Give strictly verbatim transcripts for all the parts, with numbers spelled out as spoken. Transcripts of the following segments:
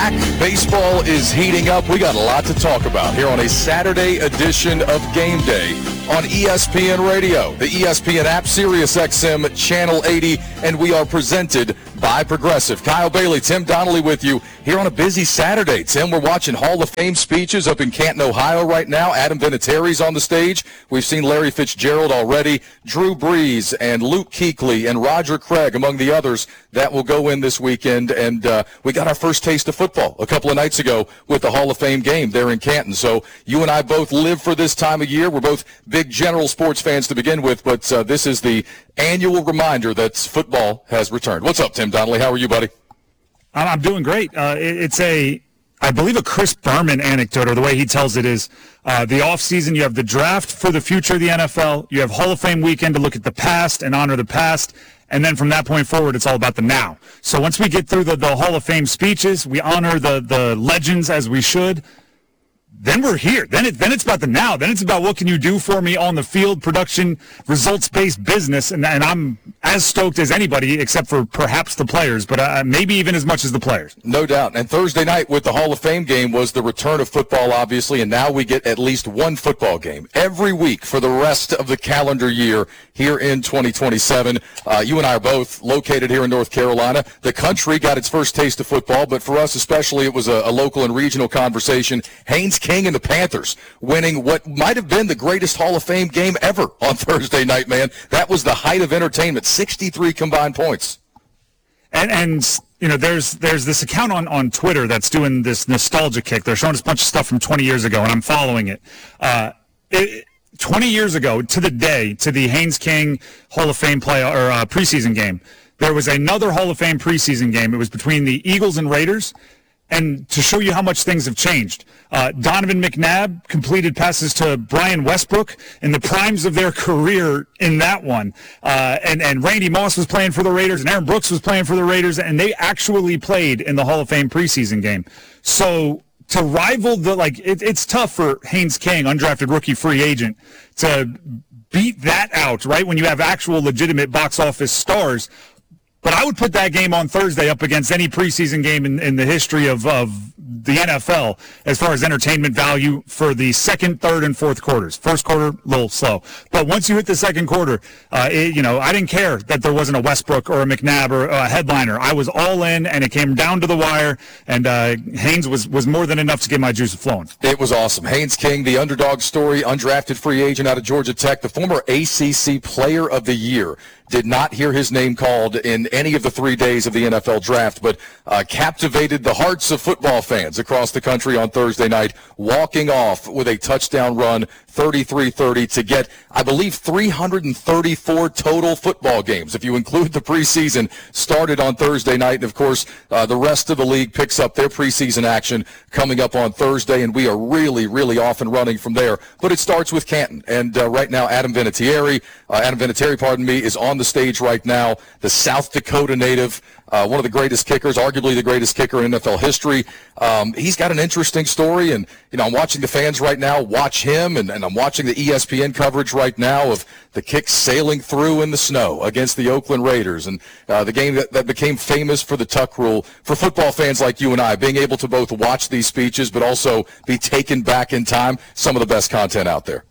back. Baseball is heating up. We got a lot to talk about here on a Saturday edition of Game Day on E S P N Radio, the E S P N app, Sirius X M Channel eighty, and we are presented by Progressive. Kyle Bailey, Tim Donnelly with you here on a busy Saturday. Tim, we're watching Hall of Fame speeches up in Canton, Ohio right now. Adam Vinatieri's on the stage. We've seen Larry Fitzgerald already, Drew Brees and Luke Kuechly and Roger Craig among the others that will go in this weekend. And uh, we got our first taste of football a couple of nights ago with the Hall of Fame game there in Canton. So you and I both live for this time of year. We're both big general sports fans to begin with, but uh, this is the annual reminder that football has returned. What's up, Tim Donnelly? How are you, buddy? I'm doing great. Uh, it's a, I believe, a Chris Berman anecdote, or the way he tells it is, uh, the offseason, you have the draft for the future of the N F L, you have Hall of Fame weekend to look at the past and honor the past, and then from that point forward, it's all about the now. So once we get through the, the Hall of Fame speeches, we honor the, the legends as we should, then we're here. Then it then it's about the now. Then it's about what can you do for me on the field, production, results-based business, and, and I'm as stoked as anybody except for perhaps the players, but uh, maybe even as much as the players. No doubt. And Thursday night with the Hall of Fame game was the return of football, obviously, and now we get at least one football game every week for the rest of the calendar year here in twenty twenty-seven. Uh, you and I are both located here in North Carolina. The country got its first taste of football, but for us especially, it was a, a local and regional conversation. Haynes King and the Panthers winning what might have been the greatest Hall of Fame game ever on Thursday night, man. That was the height of entertainment, sixty-three combined points. And, and you know, there's there's this account on, on Twitter that's doing this nostalgia kick. They're showing us a bunch of stuff from twenty years ago, and I'm following it. Uh, it twenty years ago, to the day, to the Haynes King Hall of Fame play or uh, preseason game, there was another Hall of Fame preseason game. It was between the Eagles and Raiders. And to show you how much things have changed, uh, Donovan McNabb completed passes to Brian Westbrook in the primes of their career in that one. Uh, and, and Randy Moss was playing for the Raiders, and Aaron Brooks was playing for the Raiders, and they actually played in the Hall of Fame preseason game. So to rival the, like, it, it's tough for Haynes King, undrafted rookie free agent, to beat that out, right, when you have actual legitimate box office stars. But I would put that game on Thursday up against any preseason game in, in the history of, of the N F L as far as entertainment value for the second, third, and fourth quarters. First quarter, a little slow. But once you hit the second quarter, uh, it, you know, I didn't care that there wasn't a Westbrook or a McNabb or a headliner. I was all in, and it came down to the wire, and uh, Haynes was, was more than enough to get my juice flowing. It was awesome. Haynes King, the underdog story, undrafted free agent out of Georgia Tech, the former A C C Player of the Year. Did not hear his name called in any of the three days of the N F L draft, but uh, captivated the hearts of football fans across the country on Thursday night, walking off with a touchdown run, thirty-three thirty, to get, I believe, three hundred thirty-four total football games, if you include the preseason, started on Thursday night. And, of course, uh, the rest of the league picks up their preseason action coming up on Thursday, and we are really, really off and running from there. But it starts with Canton, and uh, right now Adam Vinatieri, uh, Adam Vinatieri, pardon me, is on the stage right now, the South Dakota native, uh, one of the greatest kickers, arguably the greatest kicker in N F L history. Um, he's got an interesting story, and you know I'm watching the fans right now watch him, and, and I'm watching the E S P N coverage right now of the kicks sailing through in the snow against the Oakland Raiders, and uh, the game that, that became famous for the tuck rule. For football fans like you and I, being able to both watch these speeches but also be taken back in time, some of the best content out there.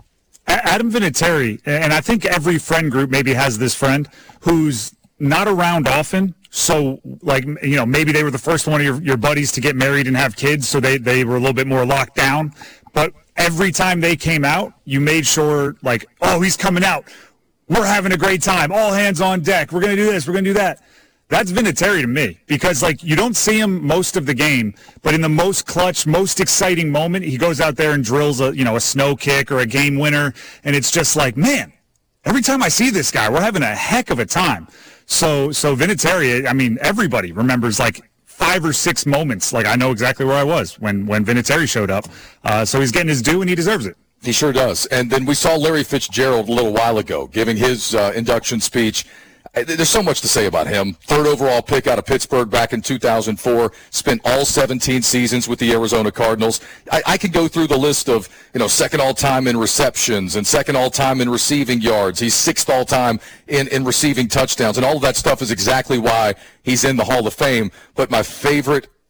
Adam Vinatieri, and I think every friend group maybe has this friend who's not around often. So, like, you know, maybe they were the first one of your, your buddies to get married and have kids, so they, they were a little bit more locked down. But every time they came out, you made sure, like, oh, he's coming out. We're having a great time. All hands on deck. We're going to do this. We're going to do that. That's Vinatieri to me, because, like, you don't see him most of the game, but in the most clutch, most exciting moment, he goes out there and drills a, you know, a snow kick or a game winner, and it's just like, man, every time I see this guy, we're having a heck of a time. So, so Vinatieri, I mean, everybody remembers, like, five or six moments. Like, I know exactly where I was when, when Vinatieri showed up. Uh, so he's getting his due, and he deserves it. He sure does. And then we saw Larry Fitzgerald a little while ago giving his uh, induction speech. There's so much to say about him. Third overall pick out of Pittsburgh back in two thousand four. Spent all seventeen seasons with the Arizona Cardinals. I, I could go through the list of, you know, second all-time in receptions and second all-time in receiving yards. He's sixth all-time in, in receiving touchdowns. And all of that stuff is exactly why he's in the Hall of Fame. But my favorite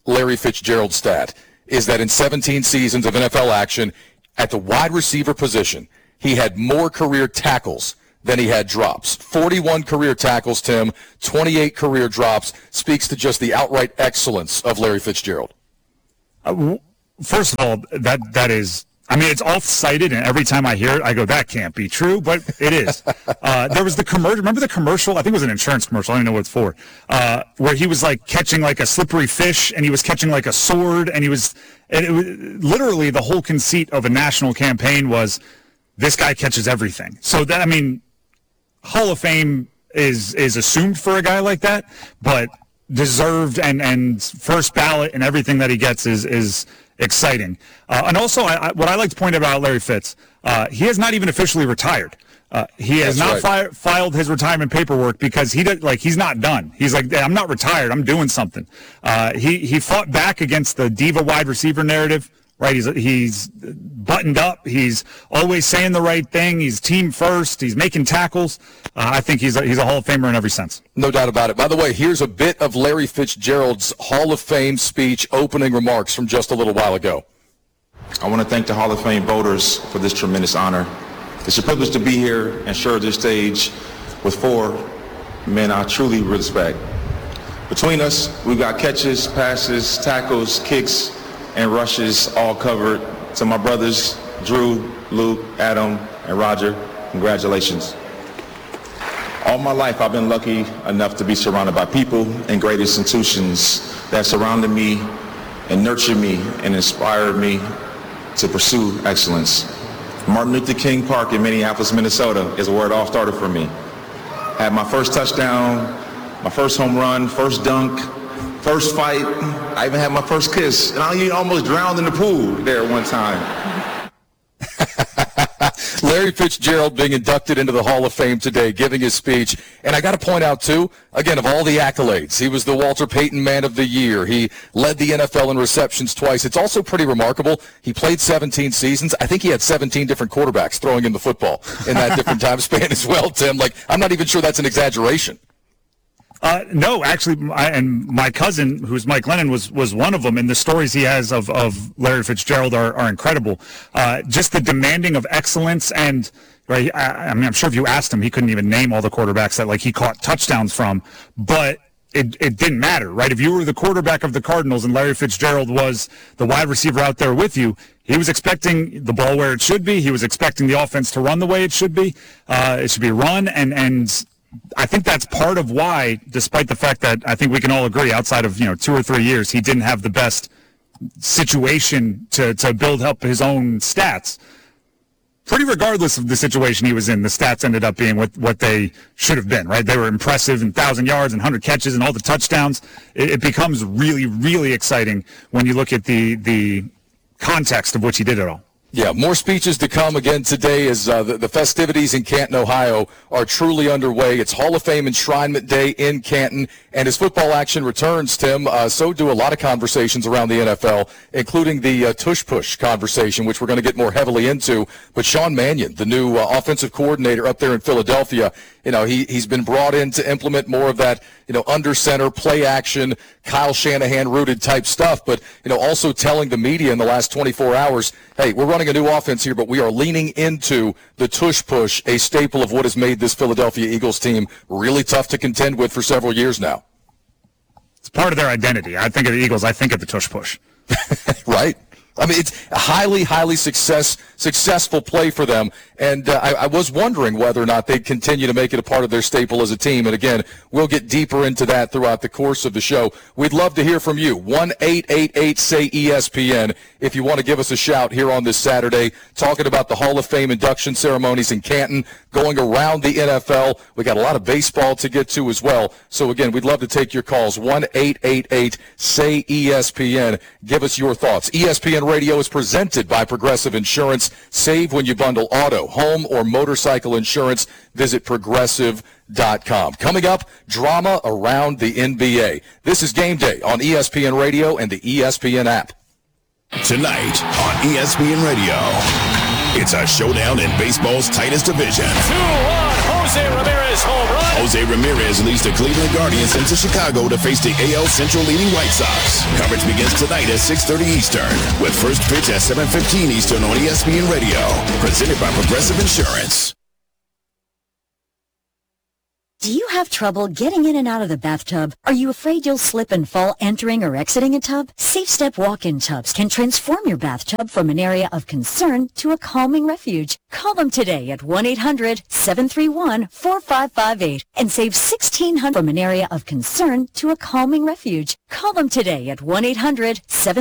Larry Fitzgerald stat is that in seventeen seasons of N F L action, at the wide receiver position, he had more career tackles than he had drops. forty-one career tackles, Tim, twenty-eight career drops. Speaks to just the outright excellence of Larry Fitzgerald. Uh, first of all, that that is, I mean, it's oft-cited, and every time I hear it, I go, that can't be true, but it is. uh, there was the commercial, remember the commercial? I think it was an insurance commercial, I don't know what it's for, uh, where he was like catching like a slippery fish, and he was catching like a sword, and he was, and it was literally the whole conceit of a national campaign was, this guy catches everything. So that, I mean, Hall of Fame is is assumed for a guy like that, but deserved and, and first ballot and everything that he gets is is exciting. Uh, and also, I, I, what I like to point out about Larry Fitz, uh, he has not even officially retired. Uh, he has That's not right. fi- filed his retirement paperwork because he did, like he's not done. He's like, I'm not retired. I'm doing something. Uh, he he fought back against the diva wide receiver narrative. Right, he's he's buttoned up. He's always saying the right thing. He's team first. He's making tackles. Uh, I think he's a, he's a Hall of Famer in every sense. No doubt about it. By the way, here's a bit of Larry Fitzgerald's Hall of Fame speech opening remarks from just a little while ago. I want to thank the Hall of Fame voters for this tremendous honor. It's a privilege to be here and share this stage with four men I truly respect. Between us, we've got catches, passes, tackles, kicks, and rushes all covered. To my brothers, Drew, Luke, Adam, and Roger, congratulations. All my life, I've been lucky enough to be surrounded by people and great institutions that surrounded me and nurtured me and inspired me to pursue excellence. Martin Luther King Park in Minneapolis, Minnesota is where it all started for me. Had my first touchdown, my first home run, first dunk, first fight. I even had my first kiss, and I almost drowned in the pool there one time. Larry Fitzgerald being inducted into the Hall of Fame today, giving his speech. And I got to point out, too, again, of all the accolades, he was the Walter Payton Man of the Year. He led the N F L in receptions twice. It's also pretty remarkable. He played seventeen seasons. I think he had seventeen different quarterbacks throwing in the football in that different time span as well, Tim. Like, I'm not even sure that's an exaggeration. Uh, no, actually, my, and my cousin, who's Mike Lennon, was was one of them. And the stories he has of, of Larry Fitzgerald are, are incredible. Uh, just the demanding of excellence, and right, I, I mean, I'm sure if you asked him, he couldn't even name all the quarterbacks that like he caught touchdowns from. But it it didn't matter, right? If you were the quarterback of the Cardinals and Larry Fitzgerald was the wide receiver out there with you, he was expecting the ball where it should be. He was expecting the offense to run the way it should be. Uh, it should be run, and and. I think that's part of why, despite the fact that I think we can all agree outside of, you know, two or three years, he didn't have the best situation to, to build up his own stats. Pretty regardless of the situation he was in, the stats ended up being what, what they should have been, right? They were impressive and one thousand yards and one hundred catches and all the touchdowns. It, it becomes really, really exciting when you look at the, the context of which he did it all. Yeah, more speeches to come again today as uh, the, the festivities in Canton, Ohio are truly underway. It's Hall of Fame Enshrinement Day in Canton, and as football action returns, Tim, uh, so do a lot of conversations around the N F L, including the uh, tush-push conversation, which we're going to get more heavily into. But Sean Mannion, the new uh, offensive coordinator up there in Philadelphia, you know, he, he's been brought in to implement more of that, you know, under center, play action, Kyle Shanahan-rooted type stuff, but, you know, also telling the media in the last twenty-four hours, hey, we're running a new offense here, but we are leaning into the tush-push, a staple of what has made this Philadelphia Eagles team really tough to contend with for several years now. It's part of their identity. I think of the Eagles, I think of the tush-push. Right. I mean, it's a highly, highly success, successful play for them, and uh, I, I was wondering whether or not they'd continue to make it a part of their staple as a team. And again, we'll get deeper into that throughout the course of the show. We'd love to hear from you. one eight eight eight say E S P N if you want to give us a shout here on this Saturday, talking about the Hall of Fame induction ceremonies in Canton, going around the N F L. We got a lot of baseball to get to as well. So again, we'd love to take your calls. one eight eight eight say E S P N. Give us your thoughts. E S P N Radio is presented by Progressive Insurance. Save when you bundle auto, home, or motorcycle insurance. Visit progressive dot com. Coming up, drama around the N B A. This is Game Day on E S P N Radio and the E S P N app. Tonight on E S P N Radio, it's a showdown in baseball's tightest division. two one, Jose Ramirez home run. Jose Ramirez leads the Cleveland Guardians into Chicago to face the A L Central leading White Sox. Coverage begins tonight at six thirty Eastern, with first pitch at seven fifteen Eastern on E S P N Radio. Presented by Progressive Insurance. Do you have trouble getting in and out of the bathtub? Are you afraid you'll slip and fall entering or exiting a tub? Safe Step walk-in tubs can transform your bathtub from an area of concern to a calming refuge. Call them today at one eight hundred seven three one four five five eight and save sixteen hundred dollars from an area of concern to a calming refuge. Call them today at one eight hundred seven